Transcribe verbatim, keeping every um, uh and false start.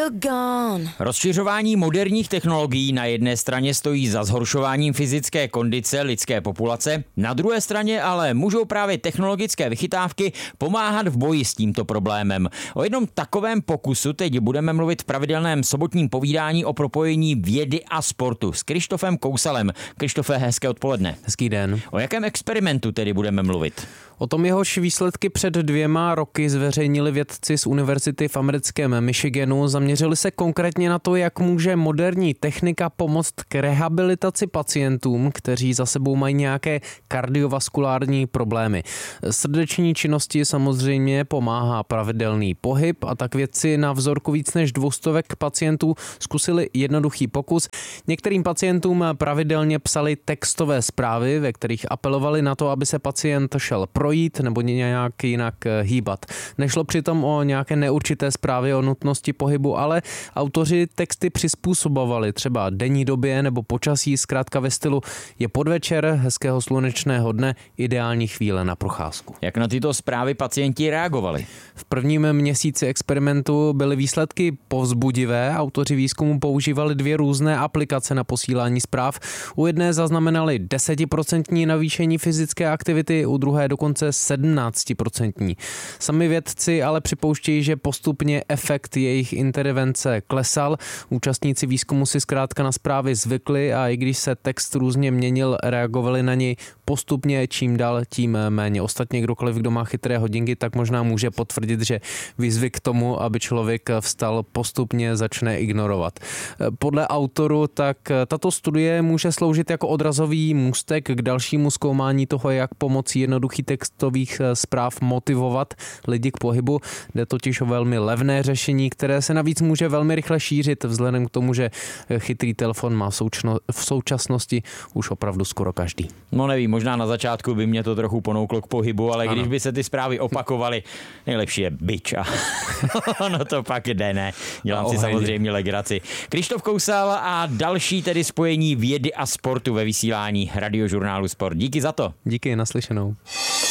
you're gone. Rozšiřování moderních technologií na jedné straně stojí za zhoršováním fyzické kondice lidské populace, na druhé straně ale můžou právě technologické vychytávky pomáhat v boji s tímto problémem. O jednom takovém pokusu teď budeme mluvit v pravidelném sobotním povídání o propojení vědy a sportu s Krištofem Kousalem. Krištofe, hezké odpoledne. Hezký den. O jakém experimentu tedy budeme mluvit? O tom jehož výsledky před dvěma roky zveřejnili vědci z univerzity v americkém Michiganu. Zaměřili se konkrétně na to, jak může moderní technika pomoct k rehabilitaci pacientům, kteří za sebou mají nějaké kardiovaskulární problémy. Srdeční činnosti samozřejmě pomáhá pravidelný pohyb a tak vědci na vzorku víc než dvoustovek pacientů zkusili jednoduchý pokus. Některým pacientům pravidelně psali textové zprávy, ve kterých apelovali na to, aby se pacient šel projít nebo nějak jinak hýbat. Nešlo přitom o nějaké neurčité zprávy o nutnosti pohybu, ale autoři texty přizpůsobovali třeba denní době nebo počasí, zkrátka ve stylu je podvečer hezkého slunečného dne, ideální chvíle na procházku. Jak na tyto zprávy pacienti reagovali? V prvním měsíci experimentu byly výsledky povzbudivé. Autoři výzkumu používali dvě různé aplikace na posílání zpráv. U jedné zaznamenali desetiprocentní navýšení fyzické aktivity, u druhé dokonce sedmnáct procent. Sami vědci ale připouštějí, že postupně efekt jejich intervence klesal. Účastníci výzkumu si zkrátka na zprávy zvykli a i když se text různě měnil, reagovali na něj postupně, čím dál, tím méně. Ostatně kdokoliv, kdo má chytré hodinky, tak možná může potvrdit, že výzvy k tomu, aby člověk vstal, postupně začne ignorovat. Podle autoru tak tato studie může sloužit jako odrazový můstek k dalšímu zkoumání toho, jak pomocí jednoduchých textových zpráv motivovat lidi k pohybu. Jde totiž o velmi levné řešení, které se navíc může velmi rychle šířit, vzhledem k tomu, že chytrý telefon má v, součno, v současnosti už opravdu skoro každý. No nevím, možná na začátku by mě to trochu ponouklo k pohybu, ale ano. Když by se ty zprávy opakovaly, nejlepší je bič a no to pak jde, ne. Dělám si samozřejmě legraci. Krištof Kousal a další tedy spojení vědy a sportu ve vysílání Radiožurnálu Sport. Díky za to. Díky, naslyšenou.